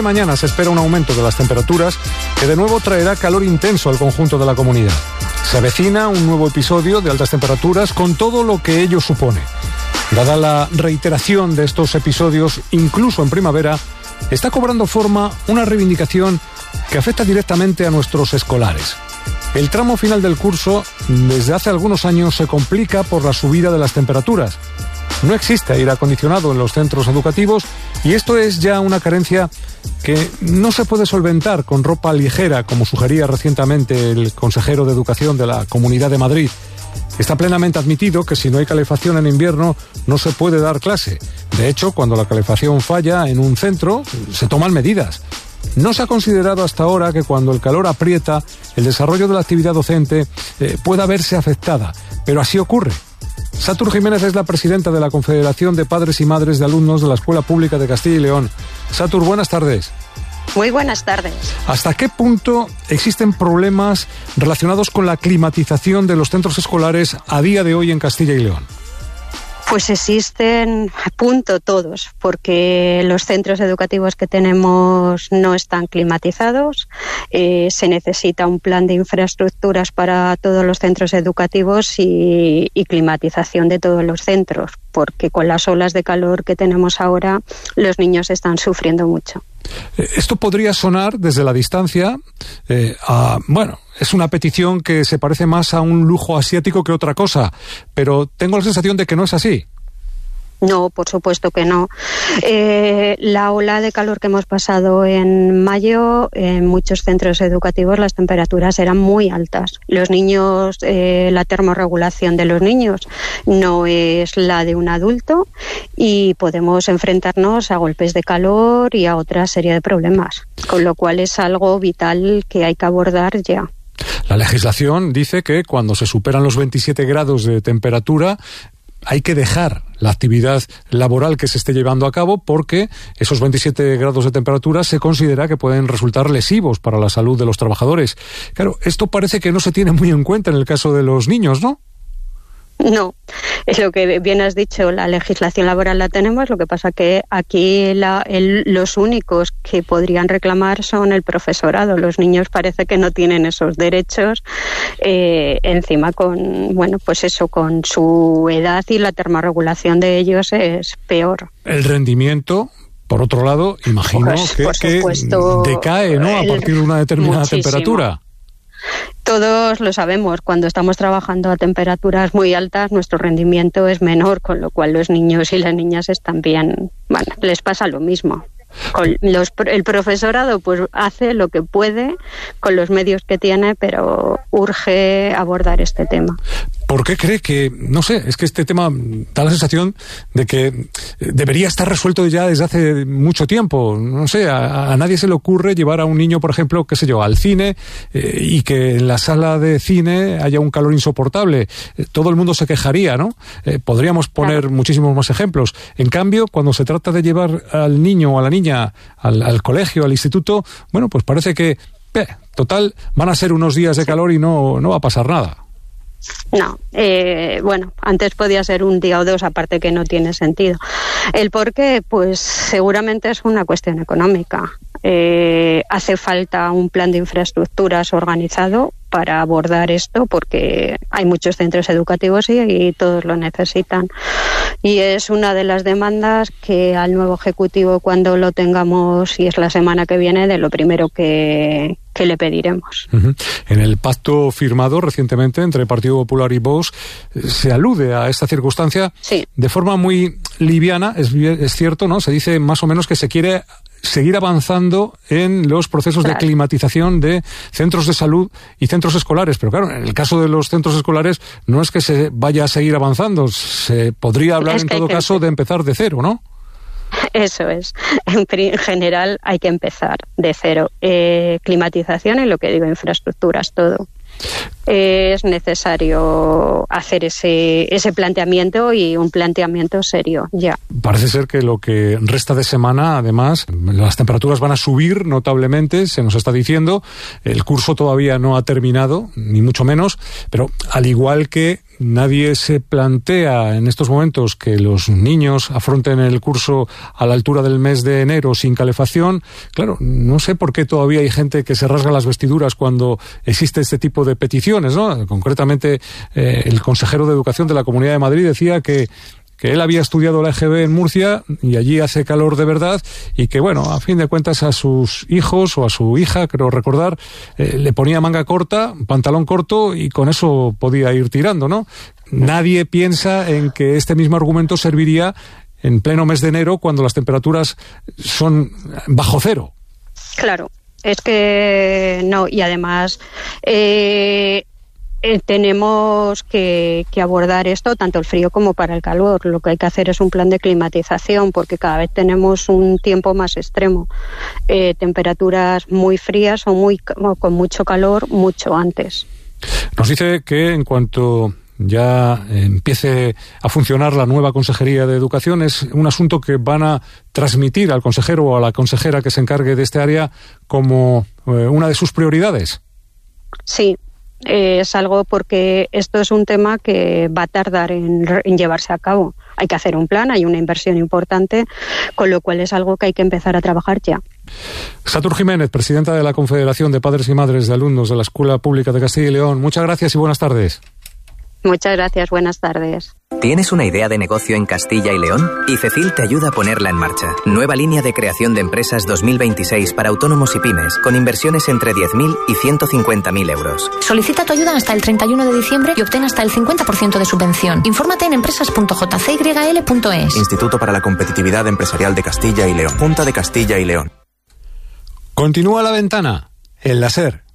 Mañana se espera un aumento de las temperaturas que de nuevo traerá calor intenso al conjunto de la comunidad. Se avecina un nuevo episodio de altas temperaturas con todo lo que ello supone. Dada la reiteración de estos episodios, incluso en primavera, está cobrando forma una reivindicación que afecta directamente a nuestros escolares. El tramo final del curso, desde hace algunos años, se complica por la subida de las temperaturas. No existe aire acondicionado en los centros educativos y esto es ya una carencia que no se puede solventar con ropa ligera, como sugería recientemente el consejero de Educación de la Comunidad de Madrid. Está plenamente admitido que si no hay calefacción en invierno no se puede dar clase. De hecho, cuando la calefacción falla en un centro, se toman medidas. No se ha considerado hasta ahora que cuando el calor aprieta, el desarrollo de la actividad docente pueda verse afectada, pero así ocurre. Satur Jiménez es la presidenta de la Confederación de Padres y Madres de Alumnos de la Escuela Pública de Castilla y León. Satur, buenas tardes. Muy buenas tardes. ¿Hasta qué punto existen problemas relacionados con la climatización de los centros escolares a día de hoy en Castilla y León? Pues existen a punto todos, porque los centros educativos que tenemos no están climatizados. Se necesita un plan de infraestructuras para todos los centros educativos y climatización de todos los centros, porque con las olas de calor que tenemos ahora, los niños están sufriendo mucho. Esto podría sonar desde la distancia es una petición que se parece más a un lujo asiático que otra cosa, pero tengo la sensación de que no es así. No, por supuesto que no. La ola de calor que hemos pasado en mayo, en muchos centros educativos las temperaturas eran muy altas. Los niños, la termorregulación de los niños no es la de un adulto y podemos enfrentarnos a golpes de calor y a otra serie de problemas, con lo cual es algo vital que hay que abordar ya. La legislación dice que cuando se superan los 27 grados de temperatura hay que dejar la actividad laboral que se esté llevando a cabo porque esos 27 grados de temperatura se considera que pueden resultar lesivos para la salud de los trabajadores. Claro, esto parece que no se tiene muy en cuenta en el caso de los niños, ¿no? No, es lo que bien has dicho, la legislación laboral la tenemos, lo que pasa que aquí los únicos que podrían reclamar son el profesorado. Los niños parece que no tienen esos derechos, encima con su edad y la termorregulación de ellos es peor. El rendimiento, por otro lado, imagino que decae, ¿no?, a partir de una determinada temperatura. Todos lo sabemos, cuando estamos trabajando a temperaturas muy altas, nuestro rendimiento es menor, con lo cual los niños y las niñas están bien, les pasa lo mismo. El profesorado pues hace lo que puede con los medios que tiene, pero urge abordar este tema. ¿Por qué cree que, no sé, es que este tema da la sensación de que debería estar resuelto ya desde hace mucho tiempo? No sé, a nadie se le ocurre llevar a un niño, por ejemplo, qué sé yo, al cine y que en la sala de cine haya un calor insoportable. Todo el mundo se quejaría, ¿no? Podríamos poner muchísimos más ejemplos. En cambio, cuando se trata de llevar al niño o a la niña al colegio, al instituto, bueno, pues parece que, total, van a ser unos días de calor y no va a pasar nada. No, antes podía ser un día o dos, aparte que no tiene sentido. ¿El por qué? Pues seguramente es una cuestión económica. Hace falta un plan de infraestructuras organizado para abordar esto, porque hay muchos centros educativos y todos lo necesitan. Y es una de las demandas que al nuevo Ejecutivo, cuando lo tengamos, y es la semana que viene, de lo primero que le pediremos. Uh-huh. En el pacto firmado recientemente entre el Partido Popular y Vox se alude a esta circunstancia de forma muy liviana, es cierto, ¿no? Se dice más o menos que se quiere seguir avanzando en los procesos de climatización de centros de salud y centros escolares. Pero claro, en el caso de los centros escolares no es que se vaya a seguir avanzando, se podría hablar en todo caso de empezar de cero, ¿no? Eso es. En general hay que empezar de cero. Climatización y lo que digo, infraestructuras, todo. es necesario hacer ese planteamiento, y un planteamiento serio ya. Parece ser que lo que resta de semana, además, las temperaturas van a subir notablemente, se nos está diciendo. El curso todavía no ha terminado, ni mucho menos, pero al igual que nadie se plantea en estos momentos que los niños afronten el curso a la altura del mes de enero sin calefacción, claro, no sé por qué todavía hay gente que se rasga las vestiduras cuando existe este tipo de peticiones, ¿no? Concretamente, el consejero de Educación de la Comunidad de Madrid decía que él había estudiado la EGB en Murcia y allí hace calor de verdad, y que, bueno, a fin de cuentas a sus hijos o a su hija, creo recordar, le ponía manga corta, pantalón corto, y con eso podía ir tirando, ¿no? Nadie piensa en que este mismo argumento serviría en pleno mes de enero, cuando las temperaturas son bajo cero. Claro, es que no, y además tenemos que abordar esto, tanto el frío como para el calor. Lo que hay que hacer es un plan de climatización, porque cada vez tenemos un tiempo más extremo, temperaturas muy frías o con mucho calor mucho antes. Nos dice que en cuanto ya empiece a funcionar la nueva Consejería de Educación, es un asunto que van a transmitir al consejero o a la consejera que se encargue de este área como una de sus prioridades. Sí. Es algo, porque esto es un tema que va a tardar en llevarse a cabo. Hay que hacer un plan, hay una inversión importante, con lo cual es algo que hay que empezar a trabajar ya. Satur Jiménez, presidenta de la Confederación de Padres y Madres de Alumnos de la Escuela Pública de Castilla y León. Muchas gracias y buenas tardes. Muchas gracias, buenas tardes. ¿Tienes una idea de negocio en Castilla y León? IFECIL te ayuda a ponerla en marcha. Nueva línea de creación de empresas 2026 para autónomos y pymes, con inversiones entre 10.000 y 150.000 euros. Solicita tu ayuda hasta el 31 de diciembre y obtén hasta el 50% de subvención. Infórmate en empresas.jcyl.es. Instituto para la Competitividad Empresarial de Castilla y León. Junta de Castilla y León. Continúa La Ventana, en la SER.